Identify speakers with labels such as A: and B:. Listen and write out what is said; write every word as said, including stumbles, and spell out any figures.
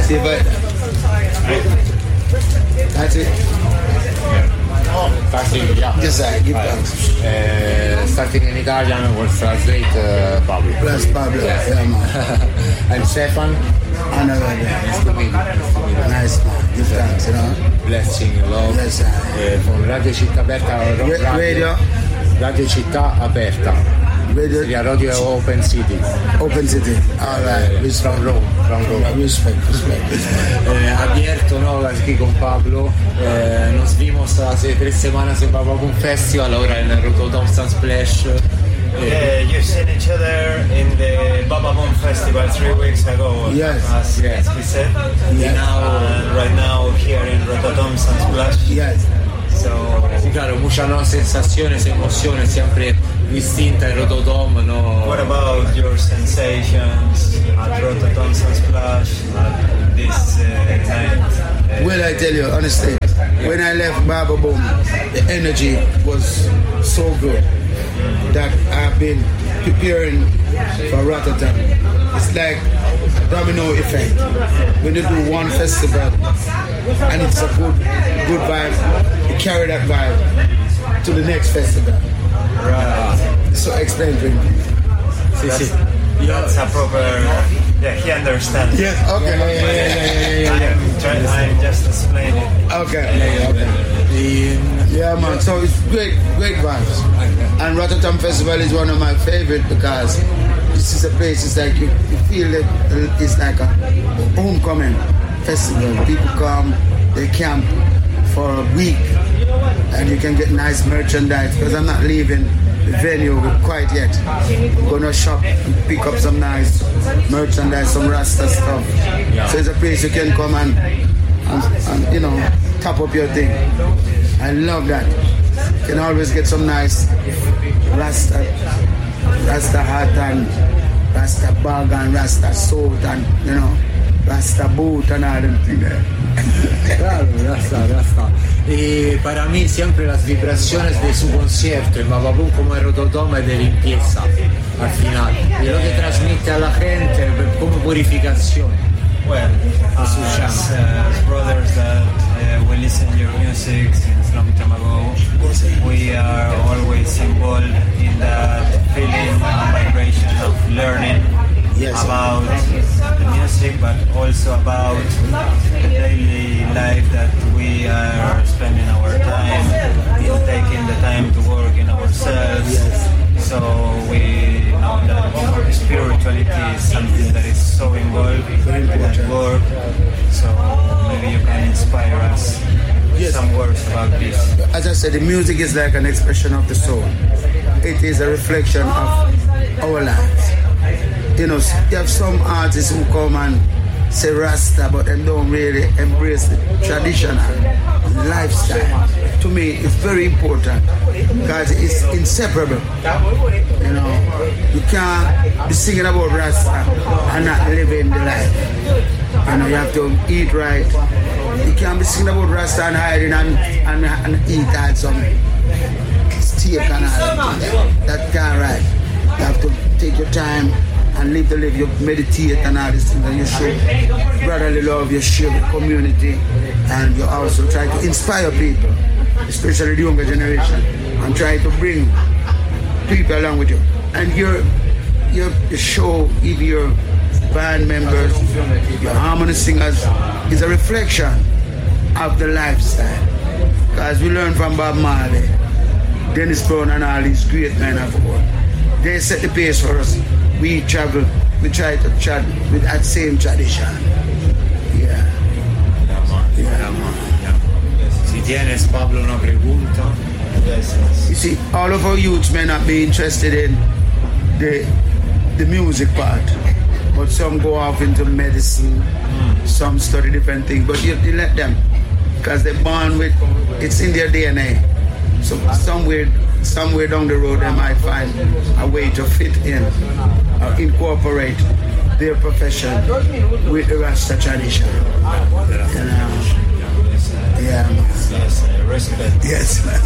A: See but that's it.
B: Starting, yeah.
A: Yes, I give thanks.
B: Uh, starting in Italian will translate uh, Pablo.
A: Bless Pablo.
B: Yes.
A: Yeah, man.
B: I'm Stefan.
A: Another day.
B: Nice to meet you. Nice to meet you.
A: Nice man. Give thanks, you know.
B: Blessing, love.
A: Yes, I.
B: Uh, from Radio Città Aperta.
A: Ra- radio.
B: Radio Città Aperta.
A: Radio.
B: Yeah, Radio Open City.
A: Open City. All right.
B: Uh, from Rome. From Rome.
A: Respect, respect.
B: Eh, abierto, ¿no? Aquí con Pablo. Eh, nos vimos hace tres semanas en Baba Boom Festival, ahora en el Rotterdam Sunsplash.
C: Yeah, you've seen each other in the Baba Boom Festival three weeks ago.
A: Yes.
C: As,
B: Yes.
C: as we said.
A: Yes.
C: Now, uh, right now here in Rotterdam Sunsplash.
A: Yes.
C: So,
B: Sí, claro, muchas no, sensaciones, emociones, siempre distinta en Rotterdam, ¿no?
C: what about your sensations at Rotterdam Sunsplash at this uh, night? Uh,
A: Well, I tell you honestly, when I left Baba Boom, the energy was so good that I've been preparing for Rotterdam. It's like a domino effect. When you do one festival and it's a good, good vibe, you carry that vibe to the next festival.
C: right.
A: So explain to him.
B: Sì, sì.
C: That's a proper. Yeah, he understands.
A: Yes. Okay. Yeah, yeah, yeah, yeah, yeah, yeah.
C: I'm, trying, I'm just explaining.
A: Okay. Okay.
B: E,
A: Yeah, man. So it's great, great vibes. And Rotterdam Festival is one of my favorite because this is a place. It's like you, you feel that it's like a homecoming festival. People come, they camp for a week, and you can get nice merchandise. Because I'm not leaving the venue quite yet. I'm gonna shop, pick up some nice merchandise, some Rasta stuff. So it's a place you can come and, and, and you know, top up your thing. I love that. You can always get some nice Rasta, Rasta hat and Rasta bag and Rasta suit and, you know, Rasta boot and all them things there.
B: claro, ya está, ya está. Y para mí siempre las vibraciones de su concierto en Baba Boom como en Rotterdam es de limpieza al final. Y lo que transmite a la gente como purificación.
C: Well, as, uh, as brothers that uh, we listen to your music since long time ago, we are always involved in that feeling and vibration of learning
A: Yes.
C: about the music, but also about the daily life that we are spending our time, in taking the time to work in ourselves.
A: Yes.
C: So we know that spirituality is something that is so involved in that work. So maybe you can inspire us with
A: Yes.
C: some words about this.
A: As I said, the music is like an expression of the soul. It is a reflection of our lives. You know, you have some artists who come and say Rasta, but they don't really embrace the traditional lifestyle. To me, it's very important because it's inseparable. You know, you can't be singing about Rasta and not living the life. You know, you have to eat right. You can't be singing about Rasta and hiding and, and, and eat and some steak and all that. That can't right. You have to take your time and live the life, you meditate and all these things, and you show brotherly love, you share with community, and you also try to inspire people, especially the younger generation, and try to bring people along with you. And your your, your show, even your band members, your harmony singers, is a reflection of the lifestyle. Because we learn from Bob Marley, Dennis Brown, and all these great men of old. They set the pace for us. We travel, we try to chat with that same tradition. Yeah. Yeah, man.
B: Si tienes, Pablo, una pregunta.
A: You see, all of our youths may not be interested in the the music part, but some go off into medicine, some study different things, but you, you let them, because they're born with, it's in their D N A. So somewhere, somewhere down the road they might find a way to fit in or incorporate their profession with the Rasta tradition. You know? Yeah, man.
C: Yes, uh, respect.
A: Yes, man.